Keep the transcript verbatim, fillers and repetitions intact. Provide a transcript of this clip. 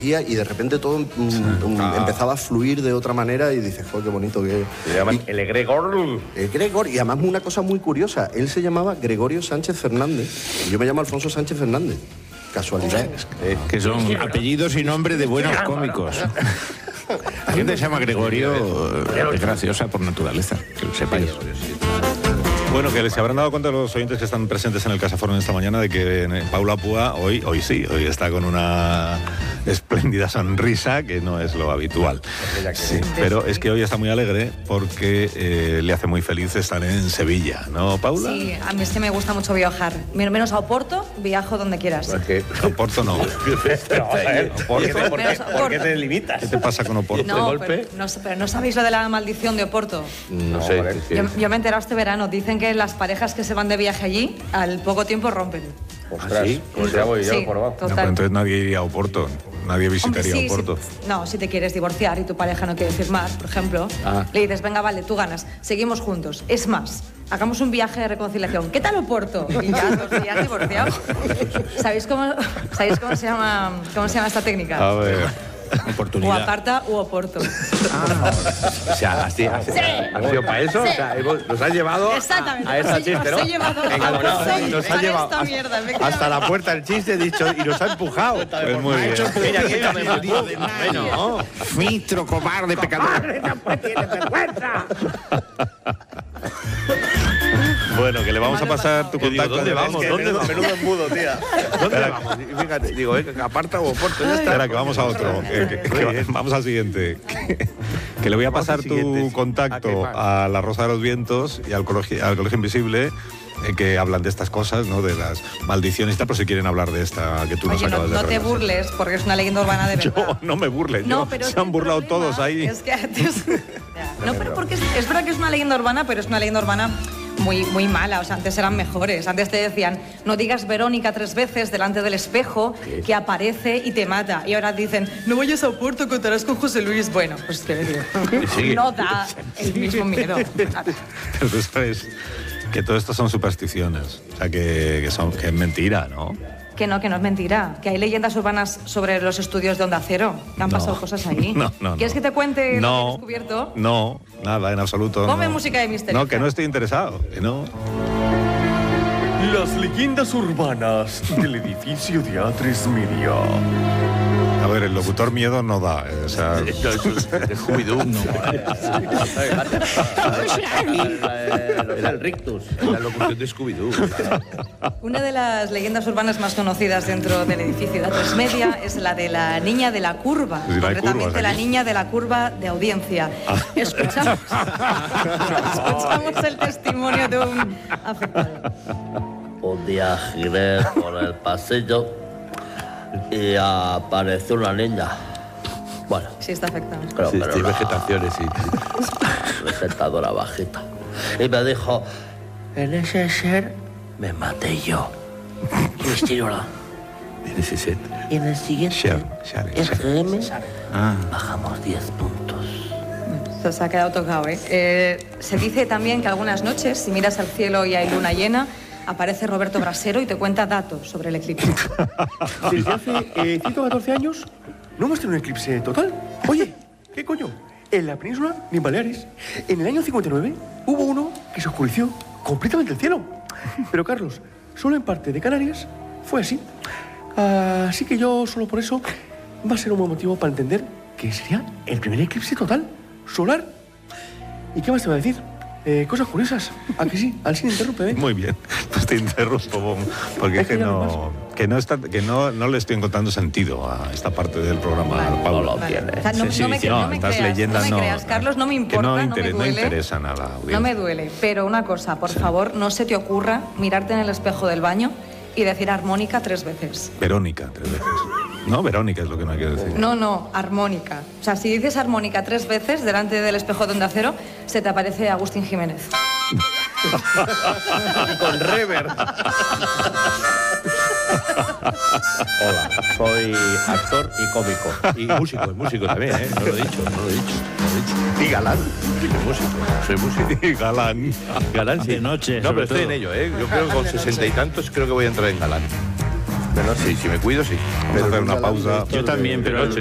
y de repente todo mm, sí. ah. empezaba a fluir de otra manera y dices, joder, qué bonito que... Se llama el egregor. El egregor, y además una cosa muy curiosa, él se llamaba Gregorio Sánchez Fernández y yo me llamo Alfonso Sánchez Fernández. Casualidades. Eh, que son apellidos y nombres de buenos cómicos. La gente se llama Gregorio, es graciosa por naturaleza, que lo sepáis. Bueno, que se habrán dado cuenta los oyentes que están presentes en el Casaforum esta mañana de que Paula Púa hoy, hoy sí, hoy está con una espléndida sonrisa que no es lo habitual. Sí, pero es que hoy está muy alegre porque eh, le hace muy feliz estar en Sevilla, ¿no, Paula? Sí, a mí es que me gusta mucho viajar. Menos a Oporto, viajo donde quieras. ¿Por qué? Oporto no. Pero, a ver, ¿por, qué, por, qué, ¿por qué te limitas? ¿Qué te pasa con Oporto? No, golpe? Pero, no, pero no sabéis lo de la maldición de Oporto. No, no sé. Yo, yo me he enterado este verano. Dicen que las parejas que se van de viaje allí, al poco tiempo rompen. Ostras, ¿sí? Pues ya voy, ya sí, por abajo. No, pero entonces nadie iría a Oporto. Nadie visitaría Hombre, sí, Oporto. Si, no, si te quieres divorciar y tu pareja no quiere firmar, por ejemplo, ah. le dices, venga, vale, tú ganas, seguimos juntos. Es más, hagamos un viaje de reconciliación. ¿Qué tal Oporto? Y ya dos días divorciados. ¿Sabéis cómo, ¿sabéis cómo se llama, cómo se llama esta técnica? A ver. Oportunidad. O aparta u Oporto. Ah, o sea, así, así, sí. ¿Ha sido para eso? Sí. O sea, nos has llevado exactamente, a, a esa chiste, ¿no? Os he llevado Venga, a no, nos ha llevado esta mierda, hasta la puerta del chiste, dicho, y nos ha empujado. Pues muy bien. Mira, mira, me empujó. Bueno, Fistro, cobarde, pecador. ¡No tiene vergüenza! Bueno, que le vamos a pasar tu contacto. ¿Dónde vamos? ¿Dónde vamos? Menudo embudo, tía. ¿Dónde vamos? Fíjate, digo, eh, aparta o Oporto. Espera, que vamos a otro. Que, que, que vamos al siguiente. Que, que le voy a pasar tu contacto a La Rosa de los Vientos y al Colegio, al Colegio Invisible, eh, que hablan de estas cosas, ¿no? De las maldiciones y tal, por si quieren hablar de esta que tú Oye, nos acabas no, de no te burles, porque es una leyenda urbana de verdad. Yo no me burles, no, yo, pero se han burlado todos ahí. Es que antes... No, pero porque es, es verdad que es una leyenda urbana, pero es una leyenda urbana muy, muy mala. O sea, antes eran mejores. Antes te decían, no digas Verónica tres veces delante del espejo, ¿qué? Que aparece y te mata. Y ahora dicen, no vayas a Oporto, contarás con José Luis. Bueno, pues te digo, sí. No da el mismo miedo. Pero tú sabes que todo esto son supersticiones. O sea, que, que, son, que es mentira, ¿no? Que no, que no es mentira. Que hay leyendas urbanas sobre los estudios de Onda Cero. Que han no, pasado cosas ahí. No, no, ¿Quieres no. que te cuente no, lo que he descubierto? No, nada, en absoluto. Ponme no. música de misterio. No, que no estoy interesado. Que no. Las leyendas urbanas del edificio de A tres Media. A ver, el locutor miedo no da. O sea, de Scooby-Doo. No. Era el rictus, la locución de Scooby-Doo. Una de las leyendas urbanas más conocidas dentro del edificio de A tres Media es la de la niña de la curva. Si concretamente la niña de la curva de audiencia. Ah. Escuchamos, escuchamos el testimonio de un afectado. Un día giré por el pasillo y apareció una niña. Bueno. Sí, está afectado. Creo sí, que sí, vegetaciones, sí. Vegetadora bajita. Y me dijo, en ese ser me maté yo. Y me estiró la... En ese set. Y en el siguiente, share, share, R G M, ah. bajamos diez puntos. Esto se ha quedado tocado, ¿eh? ¿eh? Se dice también que algunas noches, si miras al cielo y hay luna llena, aparece Roberto Brasero y te cuenta datos sobre el eclipse. Desde hace eh, ciento catorce años no hemos tenido un eclipse total. Oye, ¿qué coño? En la península ni en Baleares. En el año cincuenta y nueve hubo uno que se oscureció completamente el cielo. Pero Carlos, solo en parte de Canarias fue así. Así que yo, solo por eso, va a ser un buen motivo para entender que sería el primer eclipse total solar. ¿Y qué más te va a decir? Eh, cosas curiosas, ¿a que sí? Al sin interrumpe, ¿eh? Muy bien, pues te interrumpo, porque es que no, que no está, que no, no le estoy encontrando sentido a esta parte del programa, vale, Pablo. No, vale. O sea, no, sí, no me, sí, no no, me estas creas, leyendas no me no, creas, Carlos, no me importa, que no, no inter, me duele. No interesa nada. No me duele, pero una cosa, por sí. favor, no se te ocurra mirarte en el espejo del baño y decir armónica tres veces. Verónica, tres veces. No, Verónica es lo que no hay que decir. No, no, armónica. O sea, si dices armónica tres veces delante del espejo de Onda Cero, se te aparece Agustín Jiménez. Con rever. Hola, soy actor y cómico. Y músico, y músico también, ¿eh? No lo he dicho, no lo he dicho. No lo he dicho. Y galán. Soy músico, soy músico. Y galán. Galán, sí. De noche. No, pero estoy todo. En ello, ¿eh? Yo creo que con sesenta y tantos creo que voy a entrar en galán. Sí, si me cuido, sí. Vamos a hacer una pausa. Yo también, pero